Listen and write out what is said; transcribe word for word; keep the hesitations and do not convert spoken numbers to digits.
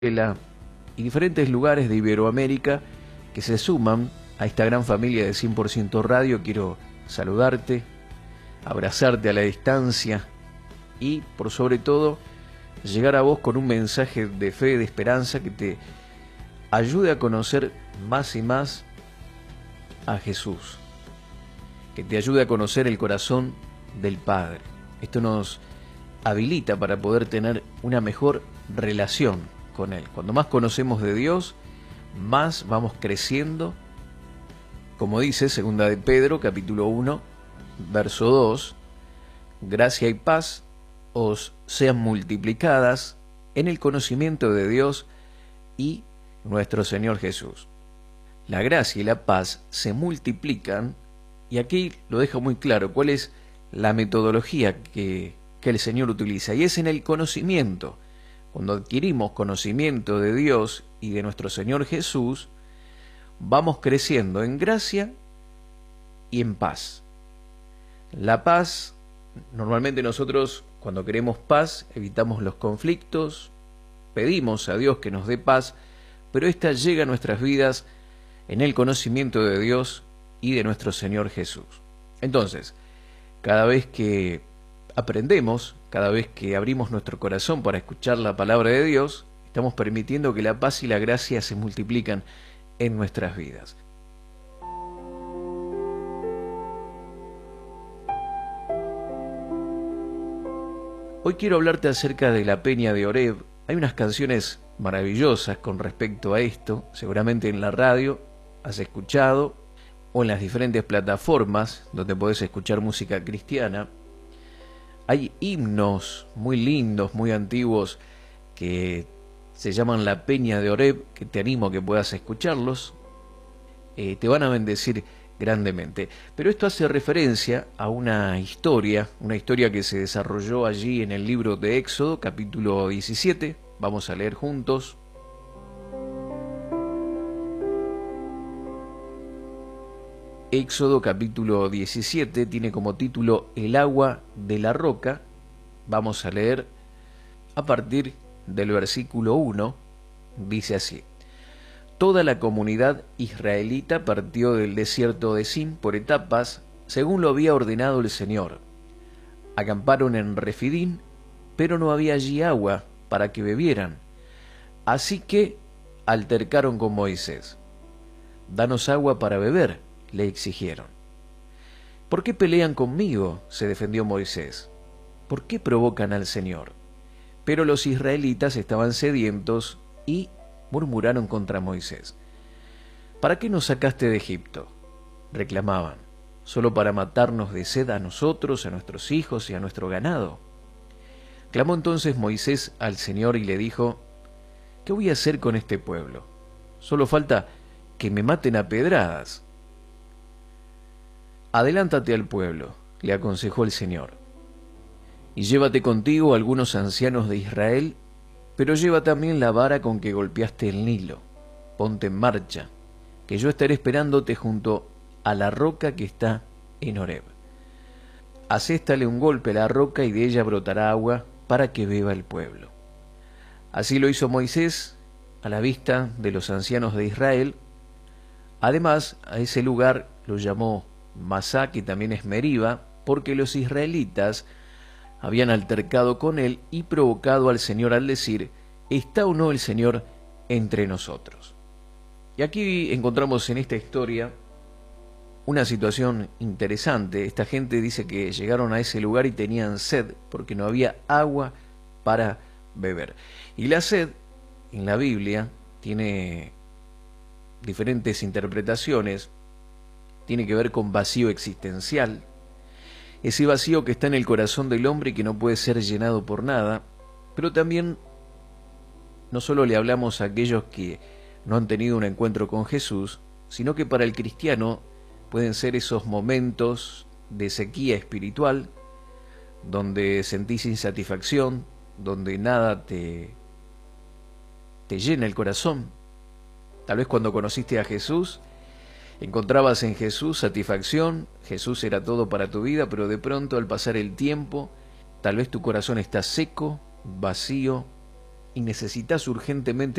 y diferentes lugares de Iberoamérica que se suman a esta gran familia de cien por ciento Radio. Quiero saludarte, abrazarte a la distancia y, por sobre todo, llegar a vos con un mensaje de fe, de esperanza que te ayude a conocer más y más a Jesús, que te ayude a conocer el corazón del Padre. Esto nos habilita para poder tener una mejor relación con Él. Cuando más conocemos de Dios, más vamos creciendo. Como dice segunda de Pedro, capítulo uno, verso dos, gracia y paz os sean multiplicadas en el conocimiento de Dios y nuestro Señor Jesús. La gracia y la paz se multiplican, y aquí lo deja muy claro cuál es la metodología que, que el Señor utiliza, y es en el conocimiento. Cuando adquirimos conocimiento de Dios y de nuestro Señor Jesús, vamos creciendo en gracia y en paz. La paz, normalmente nosotros cuando queremos paz evitamos los conflictos, pedimos a Dios que nos dé paz, pero esta llega a nuestras vidas en el conocimiento de Dios y de nuestro Señor Jesús. Entonces, cada vez que aprendemos, cada vez que abrimos nuestro corazón para escuchar la palabra de Dios, estamos permitiendo que la paz y la gracia se multiplican en nuestras vidas. Hoy quiero hablarte acerca de la Peña de Oreb. Hay unas canciones maravillosas con respecto a esto, seguramente en la radio has escuchado, o en las diferentes plataformas donde podés escuchar música cristiana. Hay himnos muy lindos, muy antiguos, que se llaman la Peña de Oreb, que te animo a que puedas escucharlos. Eh, te van a bendecir grandemente. Pero esto hace referencia a una historia, una historia que se desarrolló allí en el libro de Éxodo, capítulo diecisiete. Vamos a leer juntos. Éxodo capítulo diecisiete tiene como título El agua de la roca. Vamos a leer a partir del versículo uno. Dice así: Toda la comunidad israelita partió del desierto de Sin por etapas, según lo había ordenado el Señor. Acamparon en Refidín, pero no había allí agua para que bebieran. Así que altercaron con Moisés. Danos agua para beber, le exigieron. ¿Por qué pelean conmigo?, se defendió Moisés. ¿Por qué provocan al Señor? Pero los israelitas estaban sedientos y murmuraron contra Moisés. ¿Para qué nos sacaste de Egipto?, reclamaban. ¿Solo para matarnos de sed a nosotros, a nuestros hijos y a nuestro ganado? Clamó entonces Moisés al Señor y le dijo: ¿Qué voy a hacer con este pueblo? Solo falta que me maten a pedradas. Adelántate al pueblo, le aconsejó el Señor, y llévate contigo algunos ancianos de Israel, pero lleva también la vara con que golpeaste el Nilo. Ponte en marcha, que yo estaré esperándote junto a la roca que está en Horeb. Aséstale un golpe a la roca y de ella brotará agua para que beba el pueblo. Así lo hizo Moisés a la vista de los ancianos de Israel. Además, a ese lugar lo llamó Masá, que también es Meriba, porque los israelitas habían altercado con él y provocado al Señor al decir: ¿está o no el Señor entre nosotros? Y aquí encontramos en esta historia una situación interesante. Esta gente dice que llegaron a ese lugar y tenían sed porque no había agua para beber. Y la sed en la Biblia tiene diferentes interpretaciones. Tiene que ver con vacío existencial, ese vacío que está en el corazón del hombre y que no puede ser llenado por nada. Pero también no solo le hablamos a aquellos que no han tenido un encuentro con Jesús, sino que para el cristiano pueden ser esos momentos de sequía espiritual, donde sentís insatisfacción, donde nada te, te llena el corazón. Tal vez cuando conociste a Jesús, encontrabas en Jesús satisfacción, Jesús era todo para tu vida, pero de pronto al pasar el tiempo, tal vez tu corazón está seco, vacío, y necesitas urgentemente